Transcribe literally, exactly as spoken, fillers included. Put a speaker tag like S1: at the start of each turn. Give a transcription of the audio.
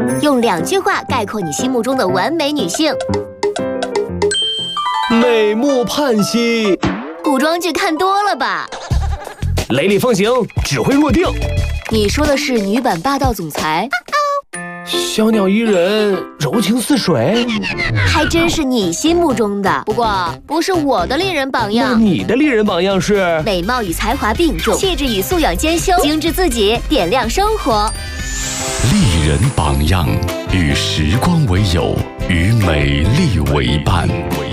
S1: 用两句话概括你心目中的完美女性。
S2: 美目盼兮。
S1: 古装剧看多了吧？
S2: 雷厉风行，指挥若定。
S1: 你说的是女版霸道总裁？
S2: 小鸟依人，柔情似水。
S1: 还真是你心目中的，不过不是我的丽人榜样。
S2: 那你的丽人榜样是？
S1: 美貌与才华并重，气质与素养兼修，精致自己，点亮生活。
S3: 丽人榜样，与时光为友，与美丽为伴。